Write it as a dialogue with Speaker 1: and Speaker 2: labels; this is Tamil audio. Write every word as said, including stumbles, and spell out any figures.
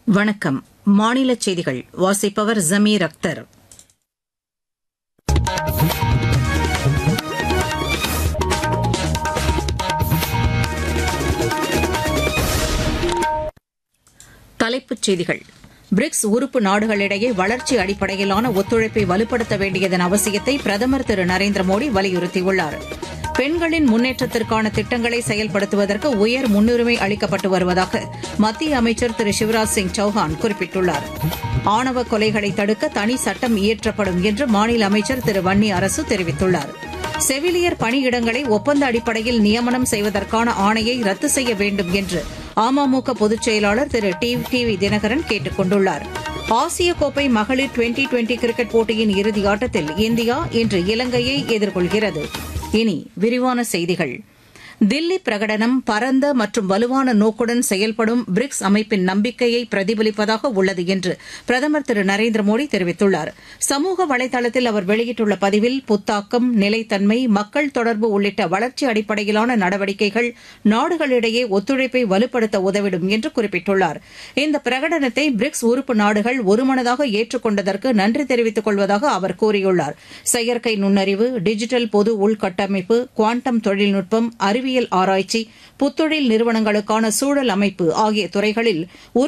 Speaker 1: வணக்கம். மாநிலச் செய்திகள் வாசிப்பவர் ஜமீர் அக்தர். தலைப்புச் செய்திகள். பிரிக்ஸ் உறுப்பு நாடுகளிடையே வளர்ச்சி அடிப்படையிலான ஒத்துழைப்பை வலுப்படுத்த வேண்டியதன் அவசியத்தை பிரதமர் திரு நரேந்திர மோடி வலியுறுத்தியுள்ளார். பெண்களின் முன்னேற்றத்திற்கான திட்டங்களை செயல்படுத்துவதற்கு உயர் முன்னுரிமை அளிக்கப்பட்டு வருவதாக மத்திய அமைச்சர் திரு சிவராஜ் சிங் சௌஹான் குறிப்பிட்டுள்ளார். ஆணவ கொலைகளை தடுக்க தனி சட்டம் இயற்றப்படும் என்று மாநில அமைச்சர் திரு வன்னி அரசு தெரிவித்துள்ளார். செவிலியர் பணியிடங்களை ஒப்பந்த அடிப்படையில் நியமனம் செய்வதற்கான ஆணையை ரத்து செய்ய வேண்டும் என்று அமமுக பொதுச் செயலாளர் திரு டி வி தினகரன் கேட்டுக் கொண்டுள்ளார். ஆசிய கோப்பை மகளிர் டுவெண்டி டுவெண்டி கிரிக்கெட் போட்டியின் இறுதியாட்டத்தில் இந்தியா இன்று இலங்கையை எதிர்கொள்கிறது. இனி விரிவான செய்திகள். தில்லி பிரகடனம் பரந்த மற்றும் வலுவான நோக்குடன் செயல்படும் பிரிக்ஸ் அமைப்பின் நம்பிக்கையை பிரதிபலிப்பதாக உள்ளது என்று பிரதமர் திரு நரேந்திர மோடி தெரிவித்துள்ளார். சமூக வலைதளத்தில் அவர் வெளியிட்டுள்ள பதிவில் புத்தாக்கம், நிலைத்தன்மை, மக்கள் தொடர்பு உள்ளிட்ட வளர்ச்சி அடிப்படையிலான நடவடிக்கைகள் நாடுகளிடையே ஒத்துழைப்பை வலுப்படுத்த உதவிடும் என்று குறிப்பிட்டுள்ளார். இந்த பிரகடனத்தை பிரிக்ஸ் உறுப்பு நாடுகள் ஒருமனதாக ஏற்றுக் கொண்டதற்கு நன்றி தெரிவித்துக் கொள்வதாக அவர் கூறியுள்ளார். செயற்கை நுண்ணறிவு, டிஜிட்டல் பொது உள்கட்டமைப்பு, குவாண்டம் தொழில்நுட்பம், அறிவியல் ஆராய்ச்சி, புத்தொழில் நிறுவனங்களுக்கான சூழல் அமைப்பு ஆகிய துறைகளில்